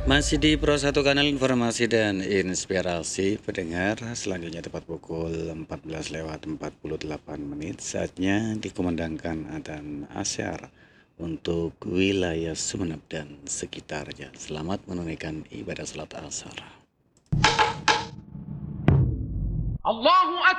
Masih di Pro 1 Kanal Informasi dan Inspirasi pendengar. Selanjutnya tepat pukul 14:48 saatnya dikumandangkan adzan asyar untuk wilayah Sumeneb dan sekitarnya. Selamat menunaikan ibadah salat asar. Allahu Akbar.